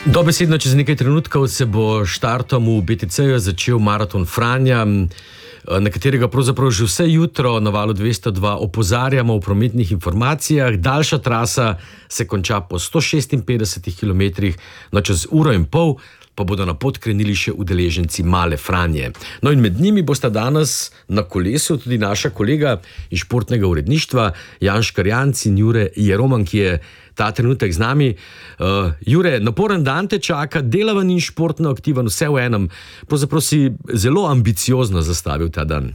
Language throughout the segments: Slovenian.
Dobesedno čez nekaj trenutkov se bo štartom v BTC-ju začel maraton Franja, na katerega pravzaprav že vse jutro na Valu 202 opozarjamo o prometnih informacijah. Daljša trasa se konča po 156 km, no čez uro in pol pa bodo na pot krenili še udeleženci Male Franje. No in med njimi bosta danes na kolesu tudi naša kolega iz športnega uredništva Jan Škarjanc in Jure Jeroman, ki je ta trenutek z nami. Jure, naporen dan te čaka, delaven in športno aktiven, vse v enem. Pravzaprav si zelo ambiciozno zastavil ta dan.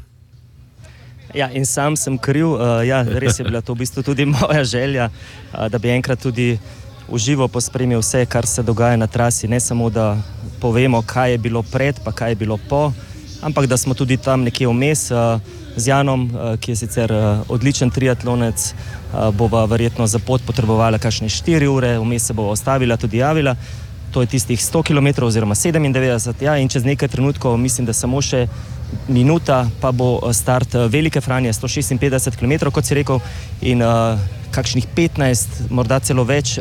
Ja, in sam sem kriv. Res je bila to v bistvu tudi moja želja, da bi enkrat tudi uživo pospremil vse, kar se dogaja na trasi. Ne samo, da povemo, kaj je bilo pred, pa kaj je bilo po, ampak da smo tudi tam nekje vmes. Z Janom, ki je sicer odličen triatlonec, bova verjetno za pot potrebovala kakšne 4 ure, vmes se bo ostavila, tudi javila. To je tistih 100 km oziroma 97, ja, in čez nekaj trenutkov, mislim, da samo še minuta, pa bo start Velike Franje, 156 km, kot si rekel, in kakšnih 15, morda celo več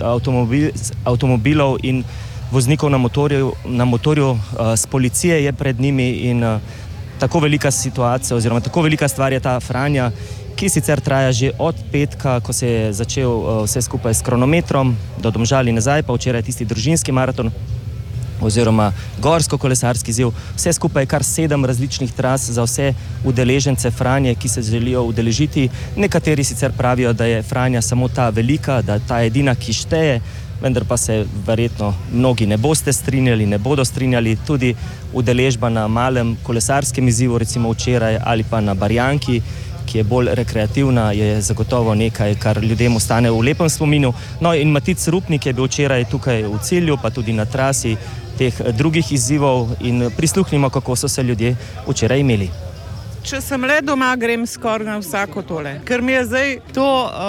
avtomobilov in voznikov na motorju s policije je pred njimi in tako velika situacija oziroma tako velika stvar je ta Franja, ki sicer traja že od petka, ko se je začel vse skupaj s kronometrom, do Domžal in nazaj, pa včeraj tisti družinski maraton oziroma gorsko-kolesarski izziv. Vse skupaj kar 7 različnih tras za vse udeležence Franje, ki se želijo udeležiti. Nekateri sicer pravijo, da je Franja samo ta velika, da je ta edina, ki šteje, vendar pa se verjetno mnogi ne boste strinjali, ne bodo strinjali. Tudi udeležba na malem kolesarskem izzivu, recimo včeraj, ali pa na Barjanki, ki je bolj rekreativna, je zagotovo nekaj, kar ljudem ostane v lepem spominu. No in Matic Rupnik je bil včeraj tukaj v cilju, pa tudi na trasi teh drugih izzivov in prisluhnimo, kako so se ljudje včeraj imeli. Če sem le doma, grem skoraj na vsako tole, ker mi je zdaj to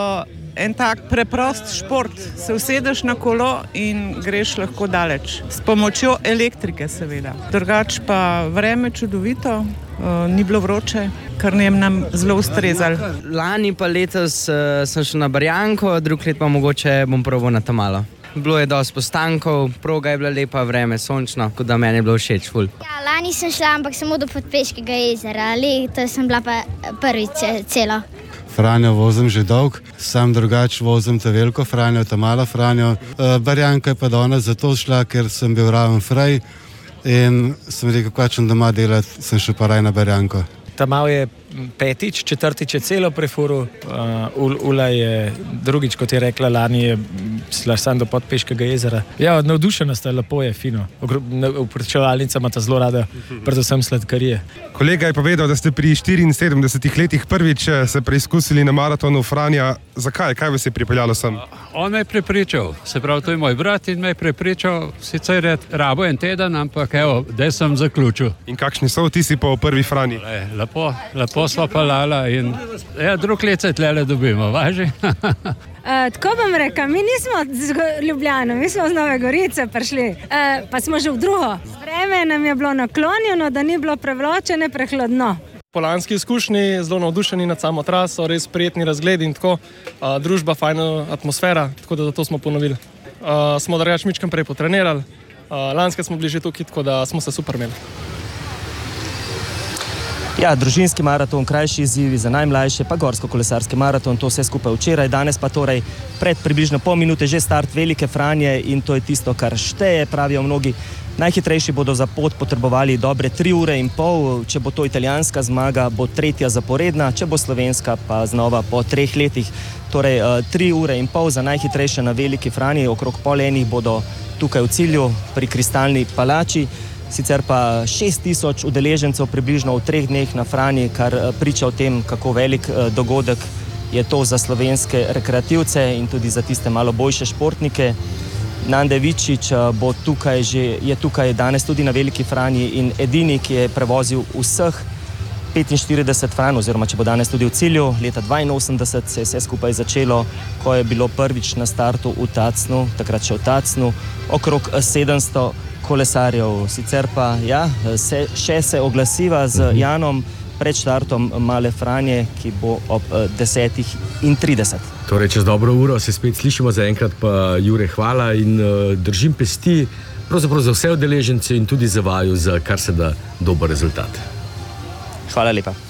en tak preprost šport. Se usedeš na kolo in greš lahko daleč. S pomočjo elektrike seveda. Drugač pa vreme čudovito, ni bilo vroče, kar nam zelo ustrezalo. Lani pa letos sem šel na Barjanko, drug let pa mogoče bom probal na Tamalo. Bilo je dosti postankov, proga je bila lepa, vreme sončno, kot da meni je bilo všeč ful. Ja, lani sem šla, ampak samo do Podpeškega jezera, letos sem bila pa prvič celo. Franjo vozim že dolg, sam drugač vozim ta veliko Franjo, ta malo Franjo. Barjanka je pa danes zato šla, ker sem bil raven fraj in sem rekel, kaj čem doma delati, sem šel pa raj na Barjanko. Tamal je petič, četrtič je celo prefuru, Ula je drugič, kot je rekla, lani je šla sam do Podpeškega jezera. Ja, navdušena sta, lepo je, fino. Upračevalnica ima ta zelo rada, predvsem sladkarije. Kolega je povedal, da ste pri 74 letih prvič se preizkusili na maratonu Franja. Zakaj? Kaj vas je pripeljalo sem? On me je prepričal, se pravi, to je moj brat in me je prepričal, sicer je rabo en teden, ampak evo, da sem zaključil. In kakšni so vtisi po prvi Franji? Lepo sva pa lala in drug let se tlele dobimo, važi? Tako bom rekla, mi nismo z Ljubljano, mi smo z Nove Gorice prišli, pa smo že v drugo. Vreme nam je bilo naklonjeno, da ni bilo prevločene, prehladno. Po lanski izkušnji zelo navdušeni nad samo traso, res prijetni razgled in tako, družba, fajna atmosfera, tako da zato smo ponovili. Smo drugač mičkam prej potrenirali, lanske smo bili že tukaj, tako da smo se super imeli. Ja, družinski maraton, krajši izzivi za najmlajše, pa gorsko-kolesarski maraton, to vse skupaj včeraj, danes pa torej pred približno pol minute že start Velike Franje in to je tisto, kar šteje, pravijo mnogi. Najhitrejši bodo za pot potrebovali dobre 3 ure in pol, če bo to italijanska zmaga, bo 3. zaporedna, če bo slovenska pa znova po 3 letih. Torej 3 ure in pol za najhitrejše na Veliki Franji, okrog pol enih bodo tukaj v cilju pri Kristalni palači. Sicer pa 6000 udeležencev približno v 3 dneh na Franji, kar priča o tem, kako velik dogodek je to za slovenske rekreativce in tudi za tiste malo boljše športnike. Nande Vičič je tukaj danes tudi na Veliki Franji in edini, ki je prevozil vseh 45 Franj, oziroma če bo danes tudi v cilju. Leta 82 se je vse skupaj začelo, ko je bilo prvič na startu v Tacnu, takrat še v Tacnu, okrog 700 kolesarjev. Sicer pa še se oglasiva z Janom pred štartom Male Franje, ki bo ob 10:30. Torej, čez dobro uro se spet slišimo, zaenkrat pa Jure hvala in držim pesti pravzaprav za vse udeležence in tudi za vaju za kar se da dober rezultat. Hvala lepa.